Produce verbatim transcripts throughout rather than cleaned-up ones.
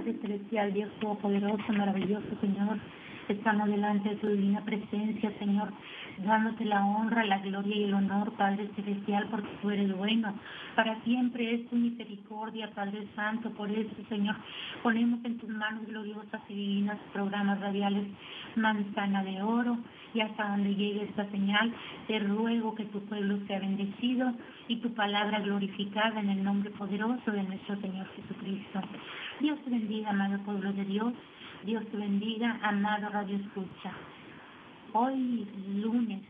Padre Celestial, Dios Todopoderoso, maravilloso, Señor, estamos delante de tu divina presencia, Señor, dándote la honra, la gloria y el honor, Padre Celestial, porque tú eres bueno. Para siempre es tu misericordia, Padre Santo. Por eso, Señor, ponemos en tus manos gloriosas y divinas programas radiales Manzana de Oro, y hasta donde llegue esta señal, te ruego que tu pueblo sea bendecido y tu palabra glorificada en el nombre poderoso de nuestro Señor Jesucristo. Dios te bendiga, amado pueblo de Dios. Dios te bendiga, amado Radio Escucha. Hoy, lunes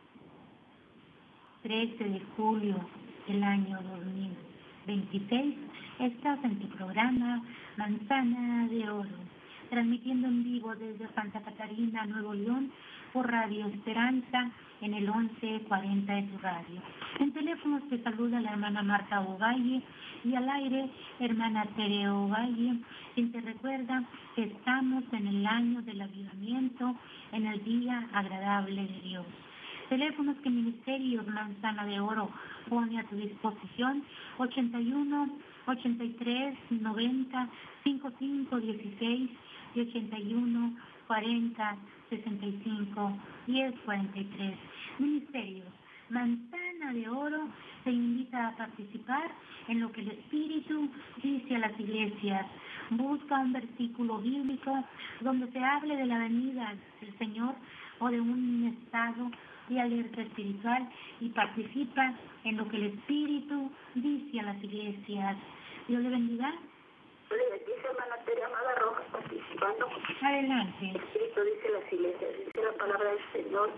trece de julio del año dos mil veintiséis, estás en tu programa Manzana de Oro, transmitiendo en vivo desde Santa Catarina, Nuevo León, por Radio Esperanza, en el once cuarenta de tu radio. En teléfonos te saluda la hermana Marta Ovalle, y al aire, hermana Tere Ovalle, quien te recuerda que estamos en el año del avivamiento, en el día agradable de Dios. Teléfonos que Ministerios Manzana de Oro pone a tu disposición: ochenta y uno, ochenta y tres, noventa, cincuenta y cinco dieciséis y ochenta y uno, cuarenta, sesenta y cinco, diez, cuarenta y tres. Ministerios Manzana de Oro te invita a participar en lo que el Espíritu dice a las iglesias. Busca un versículo bíblico donde se hable de la venida del Señor o de un estado de alerta espiritual y participa en lo que el Espíritu dice a las iglesias. Dios le bendiga. Le bendice, hermana Tere Amada Rojas, participando. Adelante. El Espíritu dice las iglesias, dice la palabra del Señor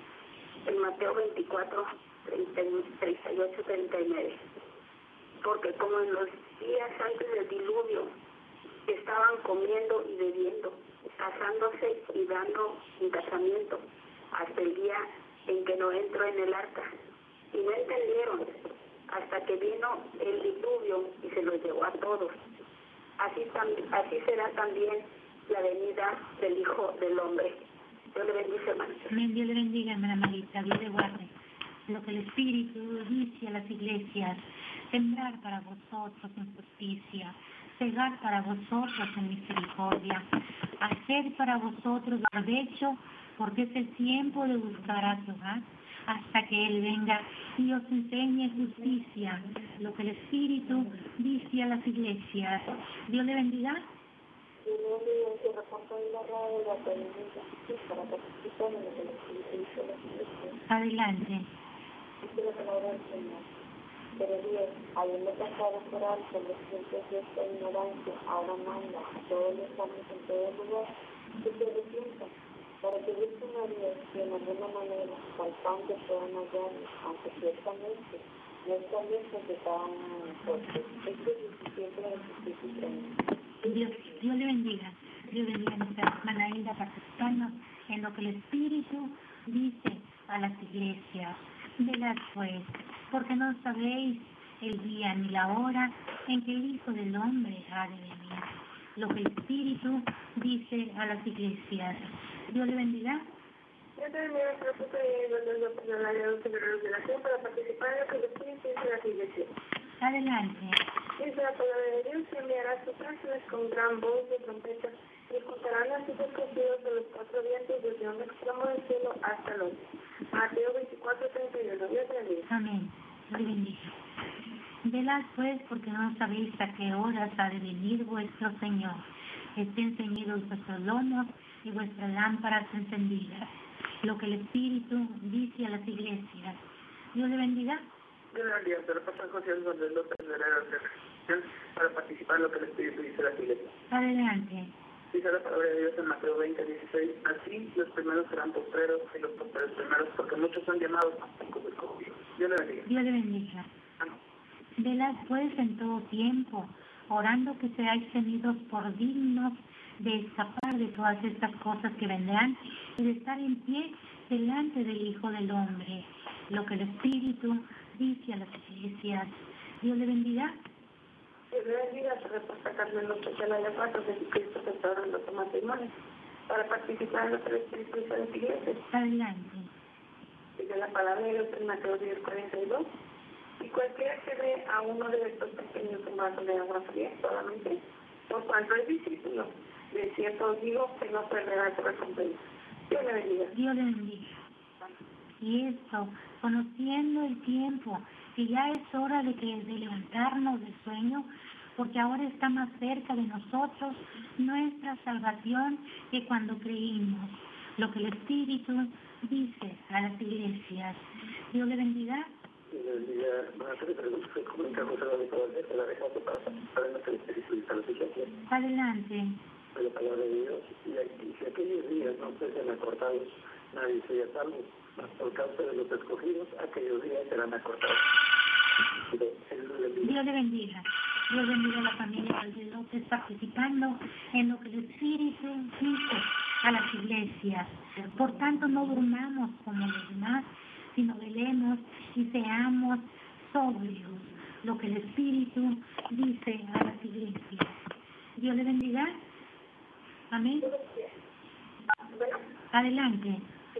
en Mateo veinticuatro, treinta y ocho, treinta y nueve. Porque como en los días antes del diluvio, estaban comiendo y bebiendo, casándose y dando un casamiento, hasta el día en que no entró en el arca. Y no entendieron hasta que vino el diluvio y se los llevó a todos. Así, tam- así será también la venida del Hijo del Hombre. Dios le bendice, hermano. Amén. Dios le bendiga, hermana Marita. Dios le guarde. Lo que el Espíritu dice a las iglesias: sembrar para vosotros en justicia, cegar para vosotros en misericordia, hacer para vosotros provecho, porque es el tiempo de buscar a Jehová hasta que Él venga y os enseñe justicia. Lo que el Espíritu dice a las iglesias. Dios le bendiga. Adelante. Dice la palabra del Señor. Pero bien, habiendo pasado por alto los tiempos de esta ignorancia, ahora manda a todos los hombres en todo lugar que se arrepientan, para que busquen a Dios y en alguna manera palpando puedan hallarlo, aunque ciertamente no está lejos de cada uno de nosotros. Esto es siempre de justicia y tremendo. Dios, Dios le bendiga. Dios bendiga a nuestra hermana Hilda participando en lo que el Espíritu dice a las iglesias. Velad pues, porque no sabéis el día ni la hora en que el Hijo del Hombre ha de venir. Lo que el Espíritu dice a las iglesias. Dios le bendiga. Yo también me propuesto de los de revelación para participar en lo que el Espíritu dice a las iglesias. Adelante. Dice la palabra de Dios, y enviará sus ángeles con gran voz de trompeta, y juntarán a sus escogidos de los cuatro vientos desde un extremo del cielo hasta el otro. Mateo veinticuatro, treinta y uno. Dios bendiga. Amén. Dios le bendiga. Velad pues, porque no sabéis a qué horas ha de venir vuestro Señor. Estén ceñidos vuestros lomos y vuestras lámparas encendidas. Lo que el Espíritu dice a las iglesias. Dios le bendiga. Dios le bendiga. Te lo paso a José Álvarez López de la Revolución para participar en lo que el Espíritu dice a las iglesias. Adelante. Dice la palabra de Dios en Mateo veinte, dieciséis. Así los primeros serán postreros y los postreros primeros, porque muchos son llamados, pocos escogidos. Dios le bendiga. Dios le bendiga. Amén. Velad pues en todo tiempo, orando que seáis tenidos por dignos de escapar de todas estas cosas que vendrán y de estar en pie delante del Hijo del Hombre. Lo que el Espíritu dice a las iglesias. Dios le bendiga. Dios le bendiga. Se reporta Carmen López de la Lepato, Jesucristo restaurando tu matrimonio, para participar en lo que el Espíritu dice a las iglesias. Adelante. Dice la palabra de Dios en Mateo diez, cuarenta y dos. Y cualquiera que ve a uno de estos pequeños en vaso de agua fría solamente, Por cuanto es discípulo, de cierto os digo que no perderá su recompensa. Dios le bendiga. Dios le bendiga. Y esto, conociendo el tiempo, que ya es hora de, que, de levantarnos del sueño, porque ahora está más cerca de nosotros nuestra salvación que cuando creímos. Lo que el Espíritu dice a las iglesias. Dios le bendiga. Dios le bendiga. Buenas tardes, pero comunicamos a la de la reja para para nuestro Espíritu y a las iglesias. Adelante. De la palabra de Dios, y si aquellos días no fuesen acortados, nadie sería salvo. Mas por causa de los escogidos, aquellos días serán acortados. Dios le bendiga. Dios bendiga a la familia de López participando en lo que el Espíritu dice a las iglesias. Por tanto, no durmamos como los demás, sino velemos y seamos sobrios. Lo que el Espíritu dice a las iglesias. Dios le bendiga. Amén. Adelante.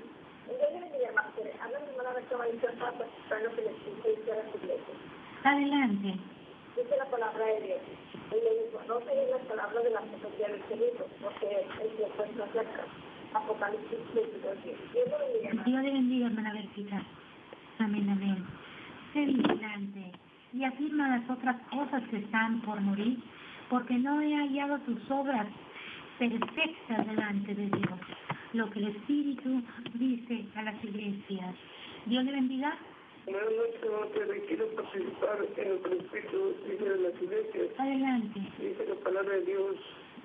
Adelante. Dice la palabra de Dios. Y le dijo, no se las palabras de la profecía del Espíritu, porque el tiempo está cerca. Apocalipsis veintidós. Dios le bendiga. Dios le bendiga, hermana Bertita. Amén, amén. Sé vigilante y afirma las otras cosas que están por morir, porque no he hallado tus obras perfectas delante de Dios. Lo que el Espíritu dice a las iglesias. Dios le bendiga. Buenas noches, quiero participar en el Espíritu dice de las iglesias. Adelante. Dice la palabra de Dios.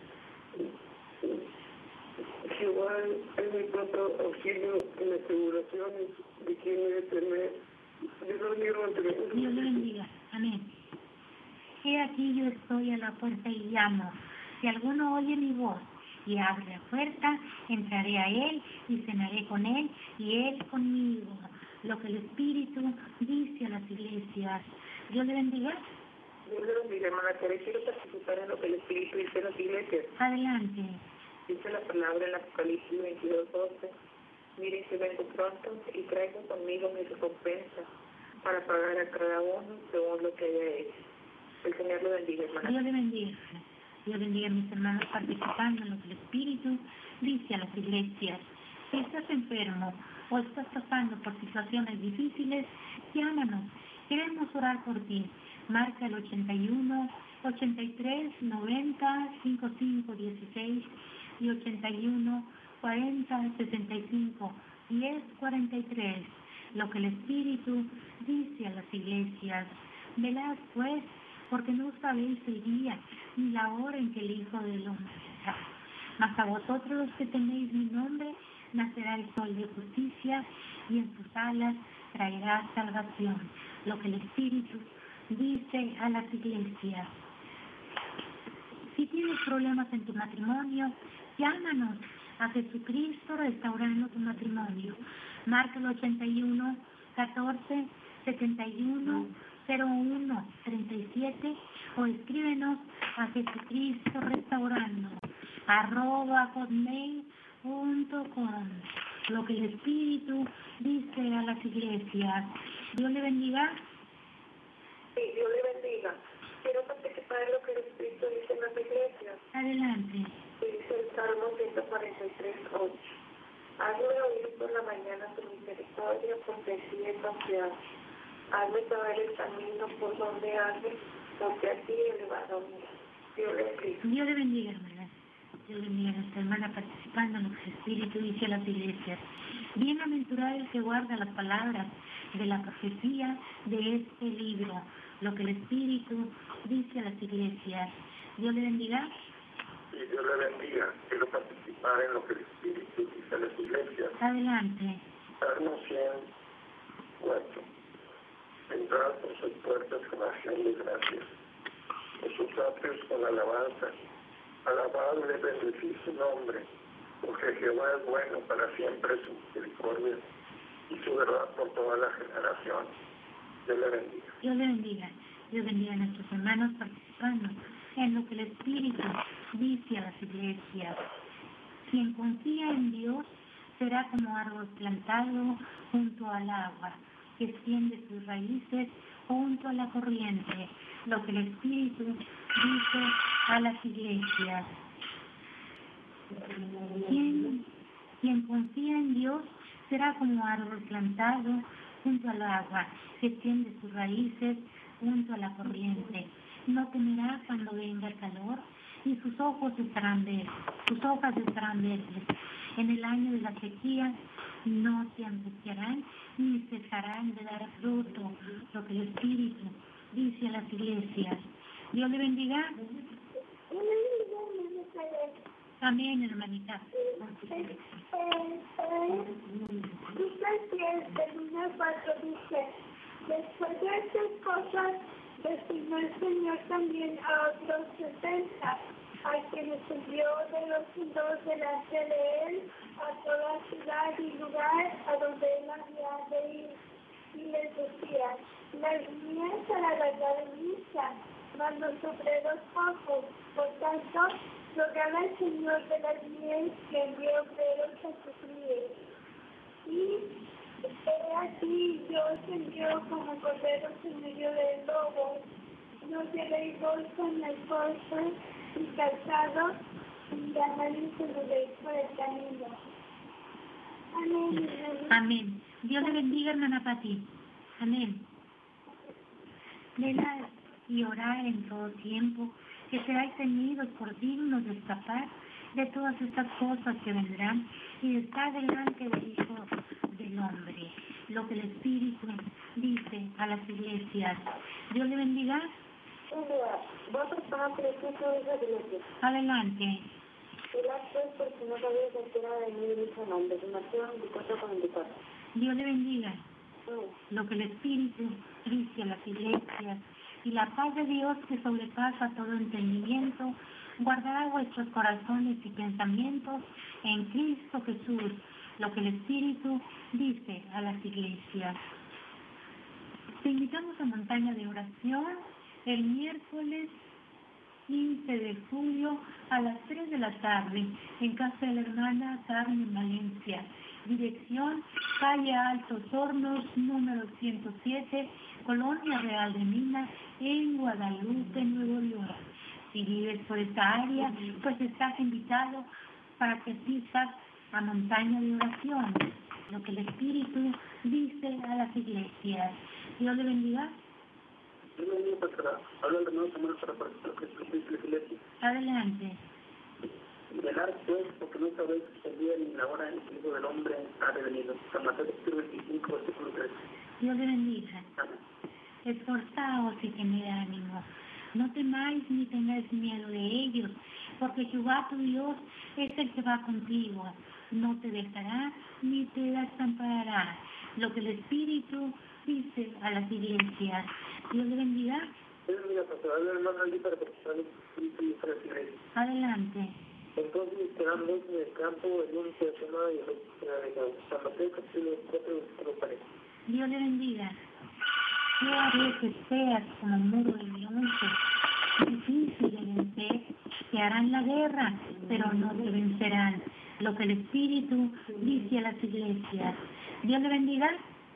Jehová es mi pronto auxilio en las tribulaciones de quien he de temer. Dios le bendiga. Amén. He aquí yo estoy a la puerta y llamo. Si alguno oye mi voz y abre la puerta, entraré a él y cenaré con él y él conmigo. Lo que el Espíritu dice a las iglesias. Dios le bendiga. Dios le bendiga, hermana Teresa. Quiero participar en lo que el Espíritu dice a las iglesias. Adelante. Dice la palabra en Apocalipsis veintidós doce. Miren que vengo pronto y traigo conmigo mi recompensa para pagar a cada uno según lo que haya hecho. El Señor le bendiga, hermana. Dios le bendiga. Dios bendiga a mis hermanos participando en lo que el Espíritu dice a las iglesias. Si estás enfermo o estás pasando por situaciones difíciles, llámanos. Queremos orar por ti. Marca el ochenta y uno, ochenta y tres, noventa, cincuenta y cinco, dieciséis y ochenta y uno, cuarenta, sesenta y cinco, diez, cuarenta y tres. Lo que el Espíritu dice a las iglesias. Velad pues, porque no sabéis el día ni la hora en que el Hijo del Hombre vendrá. Mas a vosotros los que tenéis mi nombre, nacerá el sol de justicia y en sus alas traerá salvación. Lo que el Espíritu dice a las iglesias. Si tienes problemas en tu matrimonio, llámanos a Jesucristo restaurando tu matrimonio. Marca el ochenta y uno, catorce, setenta y uno, cero uno, treinta y siete o escríbenos a Jesucristo restaurando arroba hotmail punto com. Lo que el Espíritu dice a las iglesias. Dios le bendiga. Sí, Dios le bendiga. Quiero participar en lo que el Espíritu dice en las iglesias. Adelante. Dice el Salmo ciento cuarenta y tres, ocho. Hazme oír por la mañana tu misericordia, porque así he confiado. Hazme saber el camino por donde ande, porque así he elevado mi. Dios le bendiga. Dios le bendiga, hermana. Dios le bendiga a nuestra hermana participando en lo que el Espíritu dice a las iglesias. Bienaventurado el que guarda las palabras de la profecía de este libro. Lo que el Espíritu dice a las iglesias. Dios le bendiga. Y Dios le bendiga. Quiero participar en lo que el Espíritu dice a las iglesias. Adelante. Salmo cien, cuatro. Entrad por sus puertas con acción de gracias, por sus atrios con alabanza. Alabadle, bendecid su nombre, porque Jehová es bueno, para siempre su misericordia y su verdad por toda la generación. Dios le bendiga. Dios le bendiga. Dios bendiga a nuestros hermanos participando en lo que el Espíritu dice a las iglesias. Quien confía en Dios será como árbol plantado junto al agua, que extiende sus raíces junto a la corriente. lo que el Espíritu dice a las iglesias. Quien, quien confía en Dios será como árbol plantado junto al agua, que extiende sus raíces junto a la corriente. No temerá cuando venga el calor, y sus ojos estarán verdes, sus hojas estarán verdes. En el año de la sequía no se angustiarán ni cesarán de dar fruto, lo que el Espíritu dice a las iglesias. Dios le bendiga. Amén, hermanita. Termina cuatro dice, después de estas cosas, destinó el Señor también a otros setenta, a quienes envió de los puntos delante de él, a toda ciudad y lugar a donde él había de ir. Y les decía, las mías a la verdad de misa, mas los obreros pocos. Por tanto, rogad al Señor de las mies que envíe obreros a su cría. Y he aquí, yo os envío como corderos en medio del lobo. No llevéis bolsa ni alforja, ni calzado, ni llamáis saludéis por el camino. Amén. Amén. Dios le bendiga, hermana Pati. Amén. Velar y orar en todo tiempo, que seáis tenidos por dignos de escapar de todas estas cosas que vendrán y de estar delante del Hijo del Hombre. Lo que el Espíritu dice a las iglesias. Dios le bendiga. Adelante. Porque no sabía que era de mí mismo nombre, de Mateo veinticuatro cuarenta y cuatro. Dios le bendiga. Lo que el Espíritu dice a las iglesias, y la paz de Dios que sobrepasa todo entendimiento, guardará vuestros corazones y pensamientos en Cristo Jesús, lo que el Espíritu dice a las iglesias. Te invitamos a Montaña de Oración el miércoles quince de julio a las tres de la tarde en casa de la hermana Carmen Valencia. Dirección calle Altos Hornos, número ciento siete, Colonia Real de Minas, en Guadalupe, Nuevo León. Si vives por esta área, pues estás invitado para que asistas a Montaña de Oración, lo que el Espíritu dice a las iglesias. Dios le bendiga. Adelante. Velar pues, porque no sabéis el día ni la hora en que el Hijo del Hombre ha de venir. San Mateo veinticinco, versículo tres. Dios le bendiga. Esforzaos y tened ánimo. No temáis ni tengáis miedo de ellos, porque Jehová tu Dios es el que va contigo. No te dejará ni te desamparará. Lo que el Espíritu dice a las iglesias. Dios le bendiga. Adelante. Entonces serán dos en el campo, el uno se asoma y el otro será dejado. San Mateo capítulo cuatro, versículo cuarenta. Dios le bendiga. Yo haré que seas como un muro de bronce, difícil de vencer. Te harán la guerra, pero no te vencerán. Lo que el Espíritu dice a las iglesias. Dios le bendiga.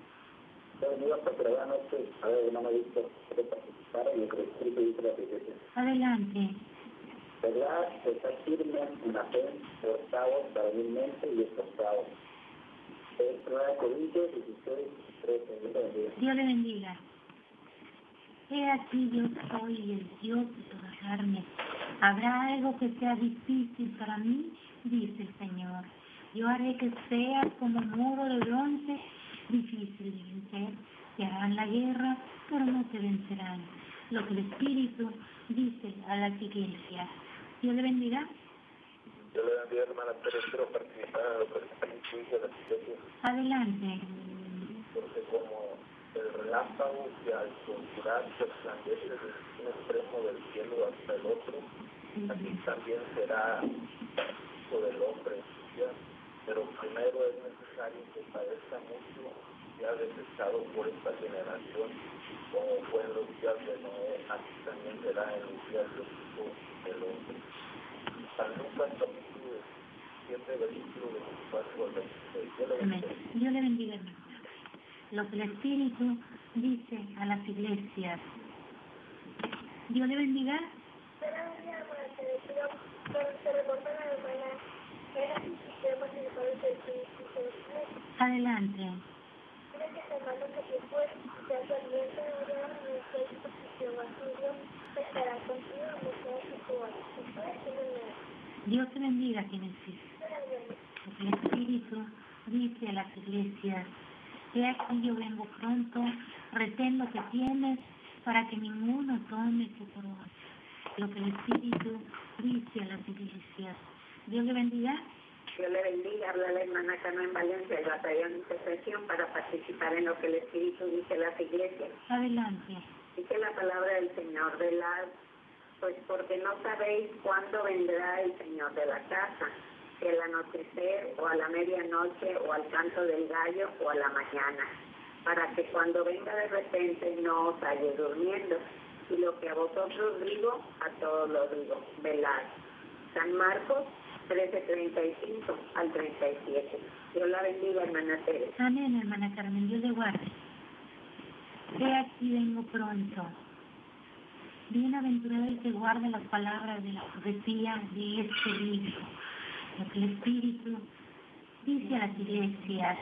Adelante. ¿Verdad? Está firme en la fe, forzados varonilmente y esforzados. Es primera de Corintios dieciséis, trece. Dios le bendiga. He aquí yo soy el Dios de toda carne. ¿Habrá algo que sea difícil para mí? Dice el Señor. Yo haré que seas como un muro de bronce, difícil de vencer. Te harán la guerra, pero no te vencerán. Lo que el Espíritu dice a las iglesias. Dios le bendiga. Yo le bendiga, hermana Pérez, quiero participar en lo que el Espíritu dice a las iglesias. Adelante. Porque como el relámpago que al conjurar se resplandece desde un extremo del cielo hasta el otro, así también será hijo del hombre. ¿Ya? Pero primero es necesario que padezca mucho, ya desechado por esta generación, como fue en los días de Noé, así también será en los días del Hijo del Hombre. San Lucas capítulo siete, versículo veinticuatro al veintiséis. Amén. Dios le bendiga, hermano. Lo que el Espíritu dice a las iglesias. Dios le bendiga. Adelante. Dios te bendiga, Génesis. El Espíritu dice a las iglesias: he aquí yo vengo pronto, retén lo que tienes para que ninguno tome tu corona. Lo que el Espíritu dice a las iglesias. Dios le bendiga. Dios le bendiga. Habla la hermana Carmen Valencia del batallón de intercesión para participar en lo que el Espíritu dice a las iglesias. Adelante. Dice la palabra del Señor, velad, pues porque no sabéis cuándo vendrá el Señor de la casa, si al anochecer o a la medianoche o al canto del gallo o a la mañana, para que cuando venga de repente no os halle durmiendo. Y lo que a vosotros digo, a todos lo digo, velad. San Marcos trece, treinta y cinco al treinta y siete. Dios la bendiga, hermana Teresa. Amén, hermana Carmen, Dios le guarde. He aquí vengo pronto. Bienaventurado el que guarda las palabras de la profecía de este libro. Lo que el Espíritu dice a las iglesias.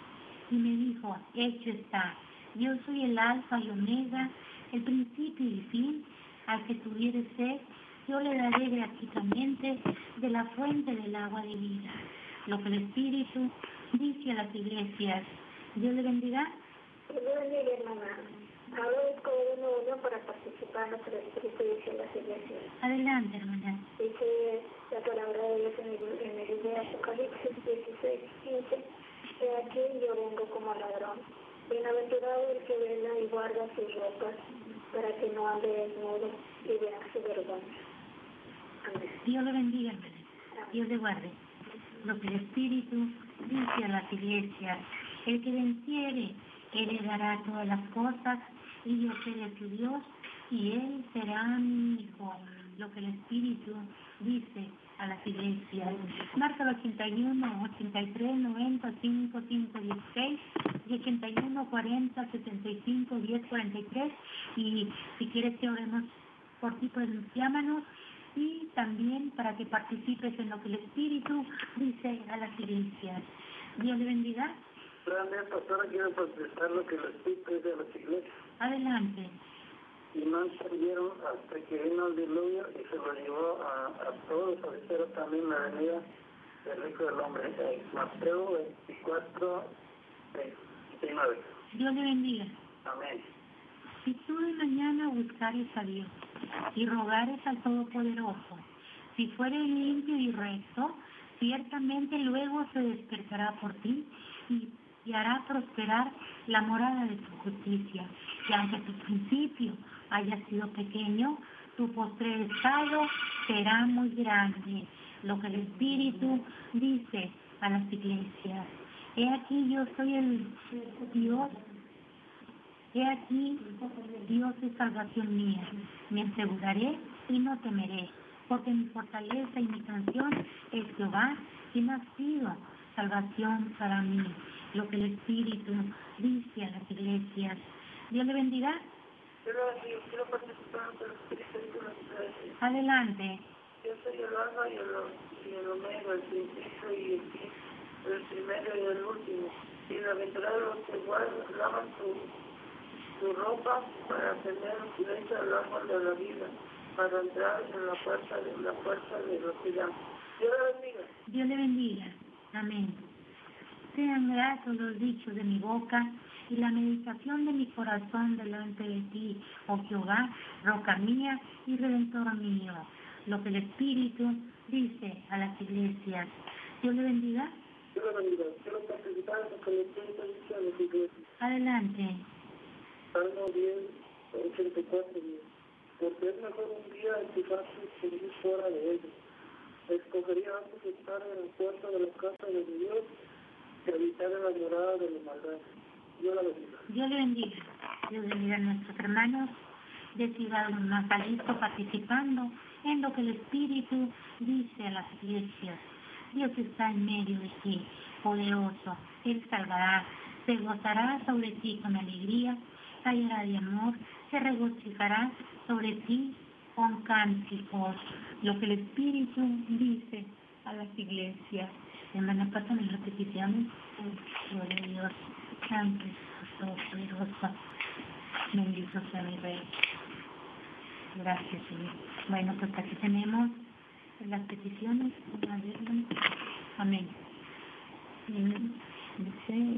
Y me dijo: hecho está. Yo soy el alfa y omega, el principio y el fin. Al que tuviere sed, yo le daré gratuitamente de la fuente del agua de vida. Lo que el Espíritu dice a las iglesias. Dios le bendiga. Dios le bendiga, hermana. Hablo del Código uno para participar en lo que el Espíritu dice a las iglesias. Adelante, hermana. Dice la palabra de Dios en el, en el libro de Apocalipsis dieciséis, quince. He aquí yo vengo como ladrón. Bienaventurado el que vela y guarda sus ropas, para que no ande desnudo y vea su vergüenza. Amén. Dios le bendiga, hermana. Dios le guarde. Lo que el Espíritu dice a las iglesias. El que venciere heredará todas las cosas, y yo seré su Dios, y él será mi hijo. Lo que el Espíritu dice a las iglesias. Marca ochenta y uno, ochenta y tres, noventa, cinco, cinco, dieciséis y ochenta y uno, cuarenta, setenta y cinco, diez, cuarenta y tres. Y si quieres que oremos por ti, pues llámanos. Y también para que participes en lo que el Espíritu dice a las iglesias. Dios le bendiga. Realmente, pastora, quiero contestar lo que el Espíritu dice a las iglesias. Adelante. Y no entendieron hasta que vino el diluvio y se lo llevó a, a todos, a espera también la venida del Hijo del Hombre. Eh, Mateo veinticuatro, veintinueve. Dios le bendiga. Amén. Si tú de mañana buscares a Dios y rogares al Todopoderoso, si fueres limpio y recto, ciertamente luego se despertará por ti y, y hará prosperar la morada de tu justicia. Y aunque tu principio haya sido pequeño, tu postrer estado será muy grande. Lo que el Espíritu dice a las iglesias. He aquí yo soy el Dios. He aquí, Dios es salvación mía. Me aseguraré y no temeré, porque mi fortaleza y mi canción es Jehová, quien ha sido salvación para mí. Lo que el Espíritu dice a las iglesias. Dios le bendiga. Quiero participar en lo que el Espíritu dice a las iglesias. Adelante. Yo soy el alfa y el, y el omega, el principio y el fin, el primero y el último. Bienaventurados los que guardan, lavan su, su ropa para tener derecho al árbol de la vida, para entrar en la puerta de la puerta de los que llaman. Dios le bendiga. Dios le bendiga. Amén. Sean gratos los dichos de mi boca y la meditación de mi corazón delante de ti, oh Jehová, roca mía y redentor mío. Lo que el Espíritu dice a las iglesias. Dios le bendiga. Dios le bendiga. Quiero participar en lo que el Espíritu dice a las iglesias. Adelante. Salmo diez, ochenta y cuatro. Porque es mejor un día en tu casa que vivir fuera de ella. Escogería antes estar en el puerto de la casa de mi Dios que habitar en la morada de la maldad. Dios la bendiga. Dios le bendiga. Dios bendiga a nuestros hermanos de Ciudad Magdalito participando en lo que el Espíritu dice a las iglesias. Dios está en medio de ti, poderoso. Él salvará, se gozará sobre ti con alegría, callará de amor, se regocijará sobre ti con cánticos, lo que el Espíritu dice a las iglesias. Hermana, pásame las peticiones. Gloria a Dios, Santo, Todopoderoso, bendito sea mi Rey. Gracias, Señor. Bueno, pues aquí tenemos las peticiones. Amén. Dice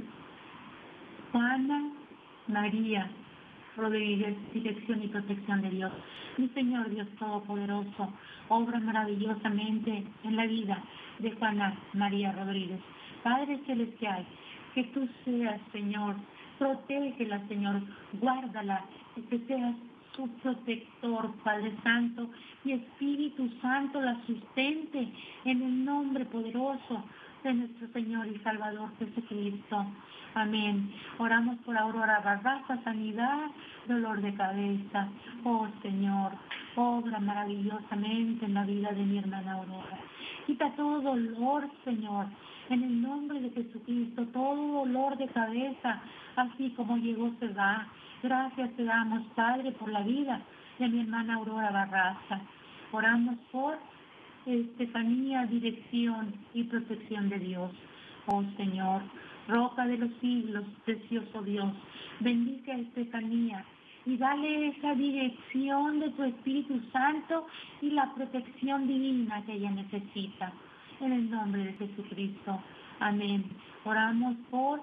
Juana María Rodríguez, dirección y protección de Dios. Mi Señor Dios Todopoderoso, obra maravillosamente en la vida de Juana María Rodríguez. Padre Celestial, que tú seas, Señor, protégela, Señor, guárdala, y que seas su protector, Padre Santo, y Espíritu Santo la sustente en el nombre poderoso de nuestro Señor y Salvador Jesucristo. Amén. Oramos por Aurora Barraza, sanidad, dolor de cabeza. Oh Señor, obra maravillosamente en la vida de mi hermana Aurora. Quita todo dolor, Señor, en el nombre de Jesucristo, todo dolor de cabeza, así como llegó se va. Gracias te damos, Padre, por la vida de mi hermana Aurora Barraza. Oramos por Estefanía, dirección y protección de Dios. Oh Señor, roca de los siglos, precioso Dios, bendice a Estefanía y dale esa dirección de tu Espíritu Santo y la protección divina que ella necesita. En el nombre de Jesucristo. Amén. Oramos por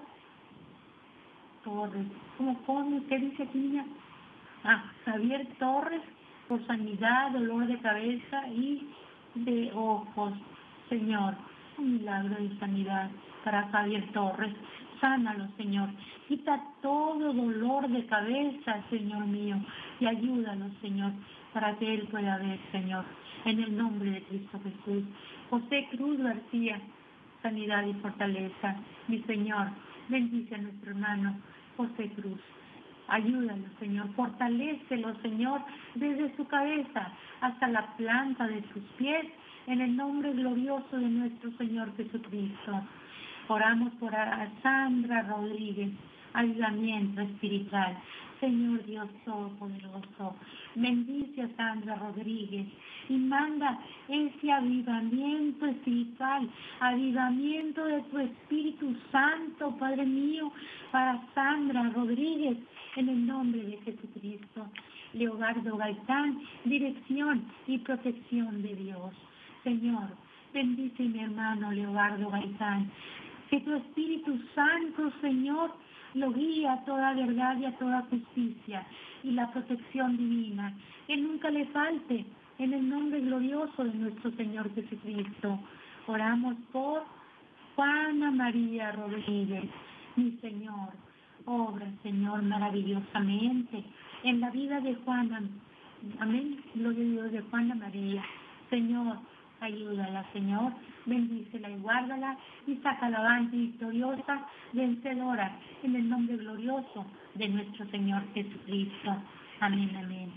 Torres. ¿Cómo pone? ¿Qué dice aquí, niña? Ah, Javier Torres, por sanidad, dolor de cabeza y de ojos. Señor, un milagro de sanidad para Javier Torres. Sánalo, Señor. Quita todo dolor de cabeza, Señor mío, y ayúdalo, Señor, para que él pueda ver, Señor, en el nombre de Cristo Jesús. José Cruz García, sanidad y fortaleza. Mi Señor, bendice a nuestro hermano José Cruz. Ayúdalo, Señor, fortalécelo, Señor, desde su cabeza hasta la planta de sus pies, en el nombre glorioso de nuestro Señor Jesucristo. Oramos por Sandra Rodríguez, ayudamiento espiritual. Señor Dios Todopoderoso, bendice a Sandra Rodríguez y manda ese avivamiento espiritual, avivamiento de tu Espíritu Santo, Padre mío, para Sandra Rodríguez, en el nombre de Jesucristo. Leobardo Gaitán, dirección y protección de Dios. Señor, bendice a mi hermano Leobardo Gaitán. Que tu Espíritu Santo, Señor, lo guíe a toda verdad y a toda justicia y la protección divina. Que nunca le falte, en el nombre glorioso de nuestro Señor Jesucristo. Oramos por Juana María Rodríguez, mi Señor. Obra, Señor, maravillosamente en la vida de Juana. Amén. Gloria a Dios, de Juana María. Señor, ayúdala, Señor, bendícela y guárdala y sácala avante victoriosa, vencedora, en el nombre glorioso de nuestro Señor Jesucristo. Amén, amén.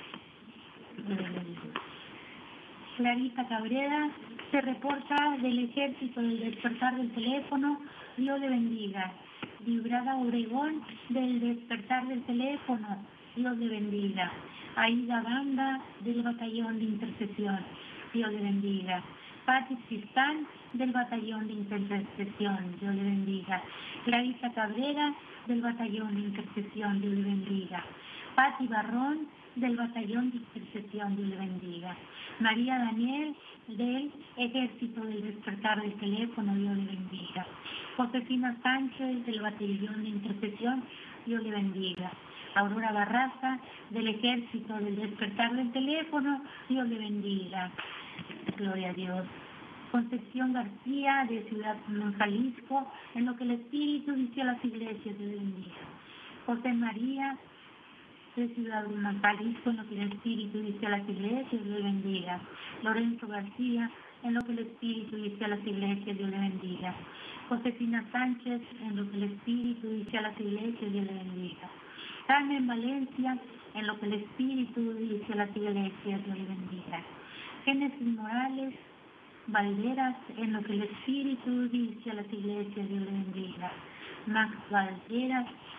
Clarita Cabrera se reporta del ejército del despertar del teléfono. Dios le bendiga. Librada Obregón del despertar del teléfono. Dios le bendiga. Aida Banda del batallón de intercesión. Dios le bendiga. Pati Sistán del batallón de intercesión. Dios le bendiga. Clarisa Cabrera del batallón de intercesión. Dios le bendiga. Pati Barrón del batallón de intercesión. Dios le bendiga. María Daniel del ejército del despertar del teléfono. Dios le bendiga. Josefina Sánchez del batallón de intercesión. Dios le bendiga. Aurora Barraza del ejército del despertar del teléfono. Dios le bendiga. Gloria a Dios. Concepción García de Ciudad Jalisco, en lo que el Espíritu dice a las iglesias, Dios le bendiga. José María de Ciudad Jalisco, en lo que el Espíritu dice a las iglesias, Dios le bendiga. Lorenzo García, en lo que el Espíritu dice a las iglesias, Dios le bendiga. Josefina Sánchez, en lo que el Espíritu dice a las iglesias, Dios le bendiga. Carmen Valencia, en lo que el Espíritu dice a las iglesias, Dios le bendiga. Génesis Morales Valderas, en lo que el Espíritu dice a las iglesias, Dios le bendiga. Max Valderas,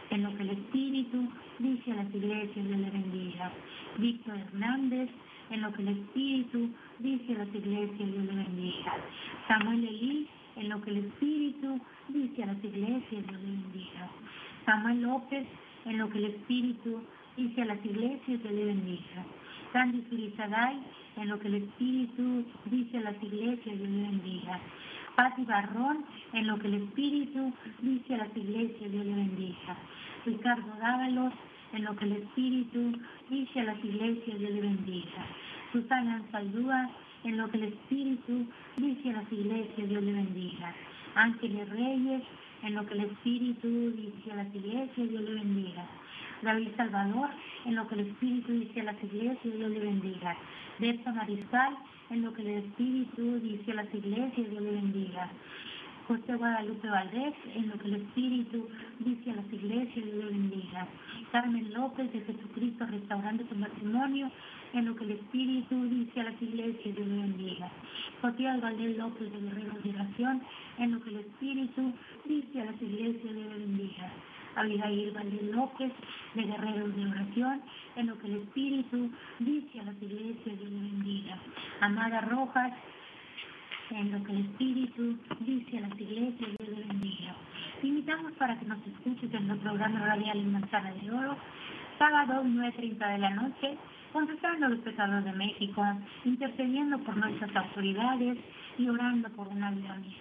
en lo que el Espíritu dice a las iglesias, Dios le bendiga. Víctor Hernández, en lo que el Espíritu dice a las iglesias, Dios le bendiga. Samuel Elí, en lo que el Espíritu dice a las iglesias, Dios le bendiga. Samuel López, en lo que el Espíritu dice a las iglesias, Dios le bendiga. Sandy Furizaday, en lo que el Espíritu dice a las iglesias, Dios le bendiga. Pati Barrón, en lo que el Espíritu dice a las iglesias, Dios le bendiga. Ricardo Dávalos, en lo que el Espíritu dice a las iglesias, Dios le bendiga. Susana Ansaldúa, en lo que el Espíritu dice a las iglesias, Dios le bendiga. Ángeles Reyes, en lo que el Espíritu dice a las iglesias, Dios le bendiga. David Salvador, en lo que el Espíritu dice a las iglesias, Dios le bendiga. Berta Mariscal, en lo que el Espíritu dice a las iglesias, Dios le bendiga. José Guadalupe Valdés, en lo que el Espíritu dice a las iglesias, Dios le bendiga. Carmen López, de Jesucristo Restaurando tu Matrimonio, en lo que el Espíritu dice a las iglesias, Dios le bendiga. José Valdés López, de Guerreros de Oración, en lo que el Espíritu dice a las iglesias, Dios le bendiga. Abigail Valdés López, de Guerreros de Oración, en lo que el Espíritu dice a las iglesias, Dios le bendiga. Amada Rojas, en lo que el Espíritu dice a las iglesias, Dios le bendiga. Te invitamos para que nos escuches en el programa radial en Manzana de Oro, sábado nueve treinta de la noche, confesando a los pecados de México, intercediendo por nuestras autoridades y orando por una vida mía.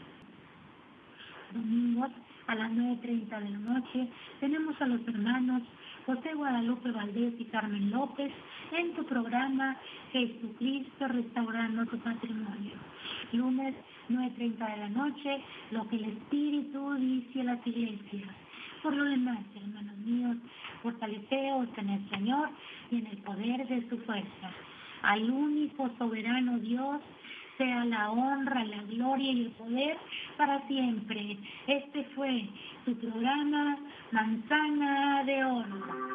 Domingos a las nueve treinta de la noche tenemos a los hermanos José Guadalupe Valdés y Carmen López en tu programa Jesucristo Restaurando tu Patrimonio. Lunes nueve treinta de la noche, lo que el Espíritu dice a las iglesias. Por lo demás, hermanos míos, fortaleceos en el Señor y en el poder de su fuerza. Al único soberano Dios sea la honra, la gloria y el poder para siempre. Este fue su programa Manzana de Oro.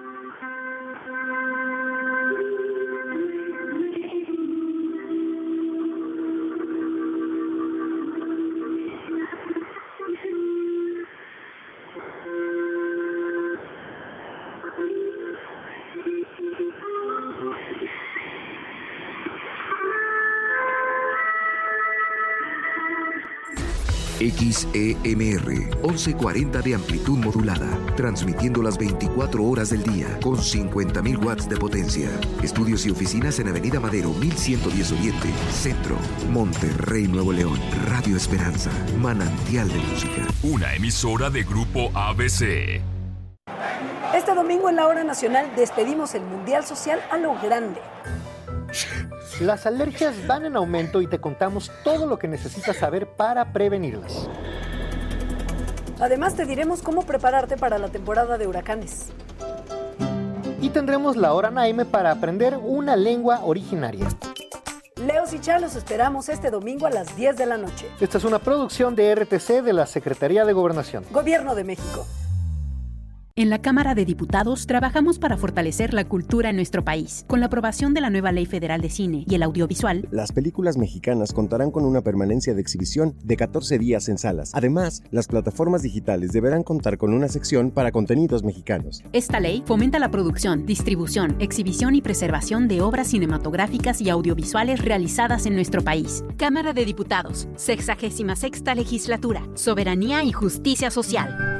X E M R, once cuarenta de amplitud modulada, transmitiendo las veinticuatro horas del día, con cincuenta mil watts de potencia. Estudios y oficinas en Avenida Madero, mil ciento diez Oriente, Centro, Monterrey, Nuevo León. Radio Esperanza, manantial de música. Una emisora de Grupo A B C. Este domingo en la Hora Nacional despedimos el Mundial Social a lo grande. Las alergias van en aumento y te contamos todo lo que necesitas saber para prevenirlas. Además te diremos cómo prepararte para la temporada de huracanes. Y tendremos la Hora Naime para aprender una lengua originaria. Leos y Chá los esperamos este domingo a las diez de la noche. Esta es una producción de R T C de la Secretaría de Gobernación. Gobierno de México. En la Cámara de Diputados trabajamos para fortalecer la cultura en nuestro país. Con la aprobación de la nueva Ley Federal de Cine y el Audiovisual, las películas mexicanas contarán con una permanencia de exhibición de catorce días en salas. Además, las plataformas digitales deberán contar con una sección para contenidos mexicanos. Esta ley fomenta la producción, distribución, exhibición y preservación de obras cinematográficas y audiovisuales realizadas en nuestro país. Cámara de Diputados, sexagésima sexta Legislatura, Soberanía y Justicia Social.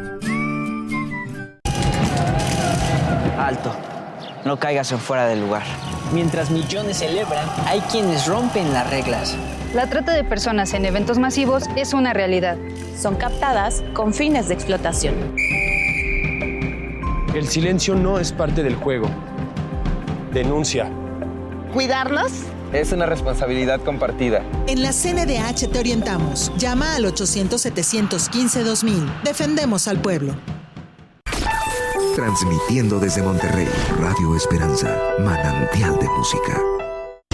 Alto, no caigas en fuera del lugar. Mientras millones celebran, hay quienes rompen las reglas. La trata de personas en eventos masivos es una realidad. Son captadas con fines de explotación. El silencio no es parte del juego. Denuncia. ¿Cuidarlos? Es una responsabilidad compartida. En la C N D H te orientamos. Llama al ochocientos, setecientos quince, dos mil. Defendemos al pueblo. Transmitiendo desde Monterrey, Radio Esperanza, manantial de música.